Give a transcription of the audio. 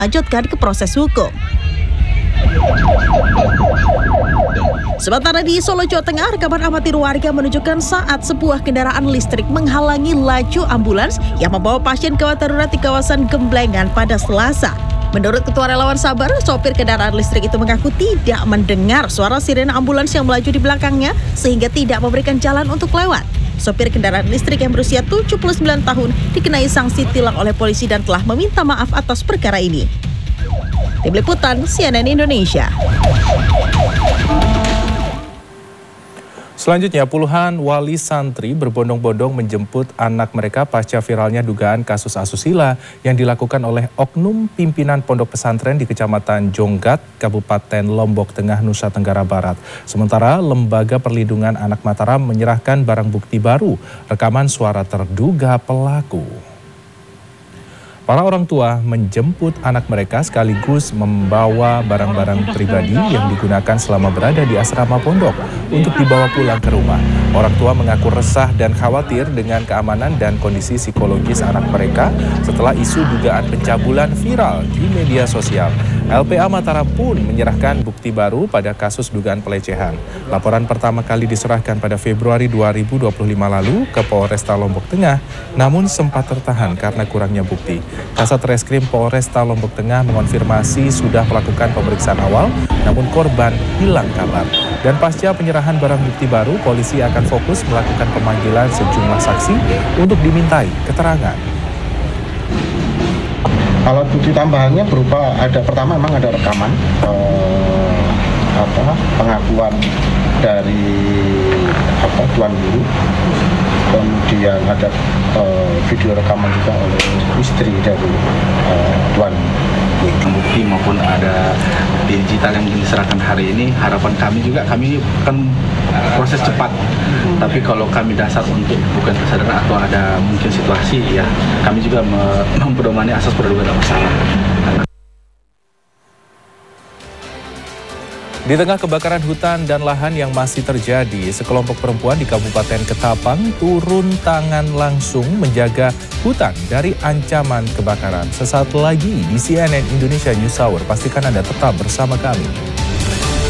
lanjutkan ke proses hukum. Sementara di Solo, Jawa Tengah, rekaman amatir warga menunjukkan saat sebuah kendaraan listrik menghalangi laju ambulans yang membawa pasien gawat darurat di kawasan Gemblengan pada Selasa. Menurut Ketua Relawan Sabar, sopir kendaraan listrik itu mengaku tidak mendengar suara sirene ambulans yang melaju di belakangnya sehingga tidak memberikan jalan untuk lewat. Sopir kendaraan listrik yang berusia 79 tahun dikenai sanksi tilang oleh polisi dan telah meminta maaf atas perkara ini. Tim Liputan CNN Indonesia. Selanjutnya, puluhan wali santri berbondong-bondong menjemput anak mereka pasca viralnya dugaan kasus asusila yang dilakukan oleh oknum pimpinan pondok pesantren di Kecamatan Jonggat, Kabupaten Lombok Tengah, Nusa Tenggara Barat. Sementara Lembaga Perlindungan Anak Mataram menyerahkan barang bukti baru, rekaman suara terduga pelaku. Para orang tua menjemput anak mereka sekaligus membawa barang-barang pribadi yang digunakan selama berada di asrama pondok untuk dibawa pulang ke rumah. Orang tua mengaku resah dan khawatir dengan keamanan dan kondisi psikologis anak mereka setelah isu dugaan pencabulan viral di media sosial. LPA Mataram pun menyerahkan bukti baru pada kasus dugaan pelecehan. Laporan pertama kali diserahkan pada Februari 2025 lalu ke Polresta Lombok Tengah, namun sempat tertahan karena kurangnya bukti. Kasat Reskrim Polresta Lombok Tengah mengonfirmasi sudah melakukan pemeriksaan awal, namun korban hilang kabar. Dan pasca penyerahan barang bukti baru, polisi akan fokus melakukan pemanggilan sejumlah saksi untuk dimintai keterangan. Alat bukti tambahannya berupa pertama memang ada rekaman pengakuan dari tuan guru, kemudian ada video rekaman juga oleh istri dari tuan bukti maupun ada digital yang diserahkan hari ini. Harapan kami juga, kami kan proses cepat, tapi kalau kami dasar untuk bukan kesadaran atau ada mungkin situasi, ya kami juga mempedomani asas praduga tak bersalah. Di tengah kebakaran hutan dan lahan yang masih terjadi, sekelompok perempuan di Kabupaten Ketapang turun tangan langsung menjaga hutan dari ancaman kebakaran. Sesaat lagi di CNN Indonesia News Hour, pastikan Anda tetap bersama kami.